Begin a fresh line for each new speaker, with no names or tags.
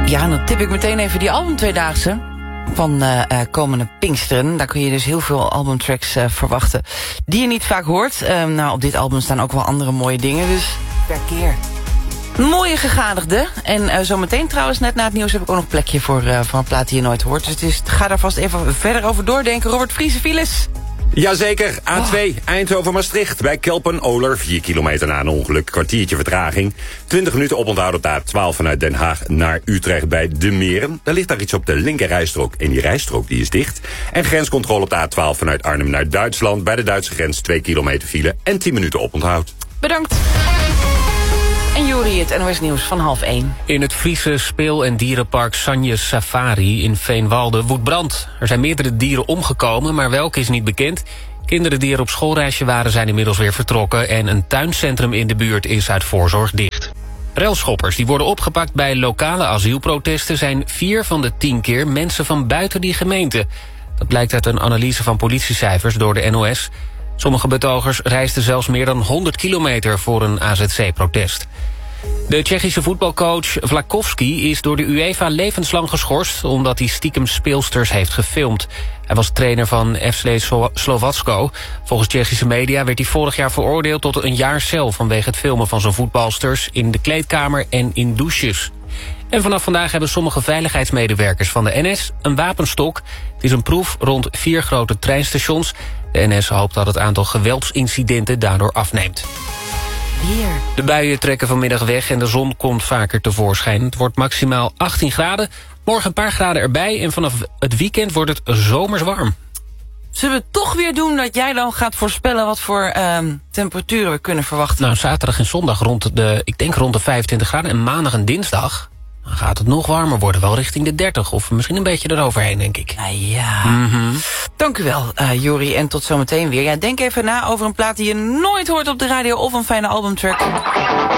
Ja, dan tip ik meteen even die album Tweedaagse van komende Pinksteren. Daar kun je dus heel veel albumtracks verwachten die je niet vaak hoort. Op dit album staan ook wel andere mooie dingen, dus per keer. Mooie gegadigde. En zometeen trouwens, net na het nieuws heb ik ook nog een plekje voor een plaat die je nooit hoort. Dus ga daar vast even verder over doordenken. Robert Vriese, files.
Jazeker, A2 Eindhoven-Maastricht. Bij Kelpen-Oler, 4 kilometer na een ongeluk, kwartiertje vertraging. 20 minuten oponthoud op de A12 vanuit Den Haag naar Utrecht bij De Meren. Daar ligt daar iets op de linker rijstrook en die rijstrook die is dicht. En grenscontrole op de A12 vanuit Arnhem naar Duitsland. Bij de Duitse grens 2 kilometer file en 10 minuten oponthoud.
Bedankt. En Juri, het NOS Nieuws van 12:30.
In het Friese speel- en dierenpark Sanje Safari in Veenwalde woedt brand. Er zijn meerdere dieren omgekomen, maar welke is niet bekend. Kinderen die er op schoolreisje waren zijn inmiddels weer vertrokken en een tuincentrum in de buurt is uit voorzorg dicht. Relschoppers die worden opgepakt bij lokale asielprotesten zijn 4 van de 10 keer mensen van buiten die gemeente. Dat blijkt uit een analyse van politiecijfers door de NOS. Sommige betogers reisden zelfs meer dan 100 kilometer voor een AZC-protest. De Tsjechische voetbalcoach Vlakovski is door de UEFA levenslang geschorst omdat hij stiekem speelsters heeft gefilmd. Hij was trainer van FC Slovatsko. Volgens Tsjechische media werd hij vorig jaar veroordeeld tot een jaar cel vanwege het filmen van zijn voetbalsters in de kleedkamer en in douches. En vanaf vandaag hebben sommige veiligheidsmedewerkers van de NS een wapenstok. Het is een proef rond 4 grote treinstations. De NS hoopt dat het aantal geweldsincidenten daardoor afneemt.
Weer.
De buien trekken vanmiddag weg en de zon komt vaker tevoorschijn. Het wordt maximaal 18 graden. Morgen een paar graden erbij en vanaf het weekend wordt het zomers warm.
Zullen we toch weer doen dat jij dan gaat voorspellen wat voor temperaturen we kunnen verwachten?
Nou, zaterdag en zondag rond de 25 graden en maandag en dinsdag dan gaat het nog warmer worden. Wel richting de 30 of misschien een beetje eroverheen, denk ik.
Ja. Dank u wel, Jori. En tot zometeen weer. Ja, denk even na over een plaat die je nooit hoort op de radio of een fijne albumtrack.